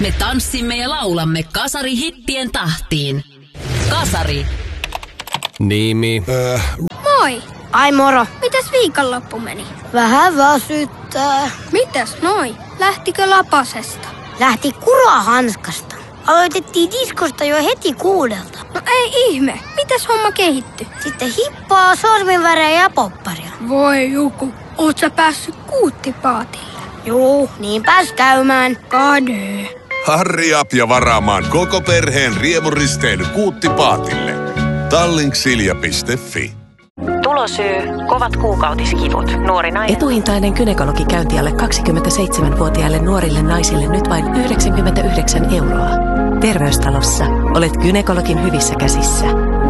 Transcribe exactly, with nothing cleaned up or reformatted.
Me tanssimme ja laulamme kasarihittien tahtiin. Kasari. Nimi. Äh. Moi. Ai moro. Mitäs viikonloppu meni? Vähän väsyttää. Mitäs noi? Lähtikö lapasesta? Lähti kurahanskasta. Aloitettiin diskosta jo heti kuudelta. No ei ihme. Mitäs homma kehittyi? Sitten hippaa, sorminvärejä ja popparia. Voi Juku, oot sä päässyt kuuttipaatille? Juu, niin pääs käymään. Kade. Harri up ja varaamaan koko perheen riemuristeily Kuuttipaatille. Tallink-silja piste fi. Tulosyy, kovat kuukautiskivut, nuori nainen. Etuhintainen gynekologikäynti alle kaksikymmentäseitsemänvuotiaille nuorille naisille nyt vain yhdeksänkymmentäyhdeksän euroa. Terveystalossa olet gynekologin hyvissä käsissä.